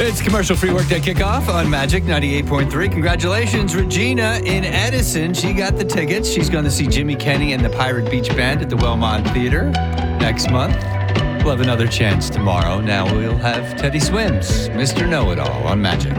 It's commercial-free workday kickoff on Magic 98.3. Congratulations, Regina in Edison. She got the tickets. She's going to see Jimmy Kenny and the Pirate Beach Band at the Wellmont Theater next month. We'll have another chance tomorrow. Now we'll have Teddy Swims, Mr. Know-It-All on Magic.